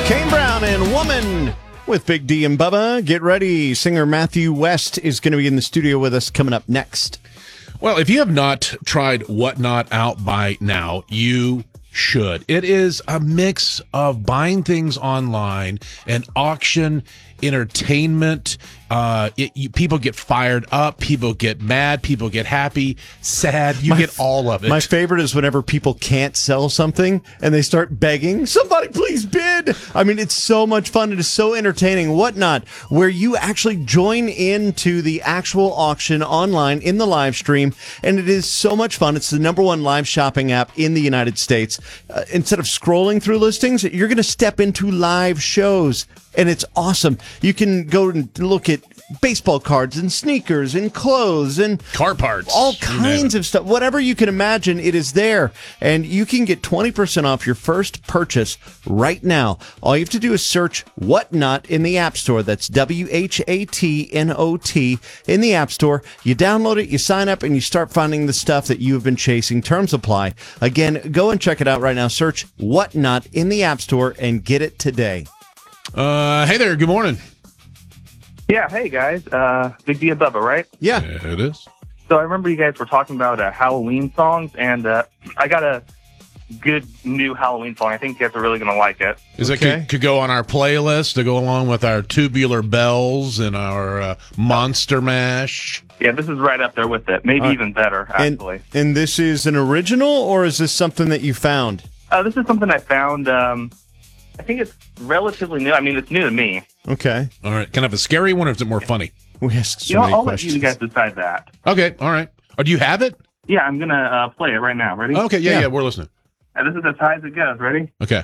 Kane Brown and Woman with Big D and Bubba. Get ready. Singer Matthew West is going to be in the studio with us coming up next. Well, if you have not tried Whatnot out by now, you should. It is a mix of buying things online and auction entertainment. People get fired up, people get mad, people get happy, sad. You get all of it. My favorite is whenever people can't sell something and they start begging, somebody please bid. I mean, it's so much fun. It is so entertaining. Whatnot, where you actually join into the actual auction online in the live stream, and it is so much fun. It's the #1 live shopping app in the United States. Instead of scrolling through listings, you're going to step into live shows. And it's awesome. You can go and look at baseball cards and sneakers and clothes and car parts, all kinds of stuff. Whatever you can imagine, it is there. And you can get 20% off your first purchase right now. All you have to do is search Whatnot in the App Store. That's WHATNOT in the App Store. You download it, you sign up, and you start finding the stuff that you have been chasing. Terms apply. Again, go and check it out right now. Search Whatnot in the App Store and get it today. Hey there, good morning. Yeah, hey guys, Big D and Bubba, right? Yeah. It is. So I remember you guys were talking about Halloween songs, and I got a good new Halloween song. I think you guys are really going to like it. Is Okay. it could go on our playlist to go along with our Tubular Bells and our Monster Mash? Yeah, this is right up there with it. Maybe even better, actually. And this is an original, or is this something that you found? This is something I found. I think it's relatively new. I mean, it's new to me. Okay. All right. Kind of a scary one, or is it more funny? We ask so You know, many I'll questions. let you guys decide that. Okay. All right. Oh, do you have it? Yeah, I'm going to play it right now. Ready? Okay. Yeah. Yeah. We're listening. And this is as high as it goes. Ready? Okay.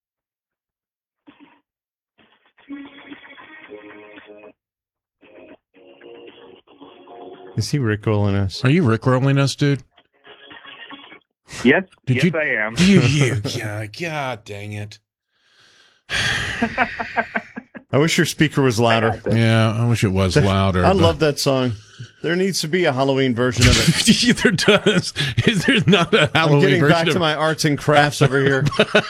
Is he rickrolling us? Are you rickrolling us, dude? Yes, Did yes, you- I am. Yeah. God dang it. I wish your speaker was louder. Yeah. I wish it was louder. I but- love that song. There needs to be a Halloween version of it. There does. Is there not a I'm Halloween getting version back of to my arts and crafts over here.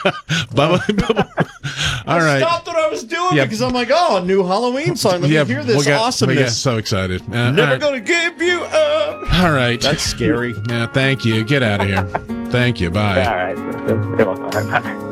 Bubba? All I right. stopped what I was doing Yeah. because I'm like, oh, a new Halloween song. Let me hear this we got awesomeness. so excited. Never all right. gonna give you up. All right. That's scary. Yeah, thank you. Get out of here. Thank you. Bye. All right. Bye.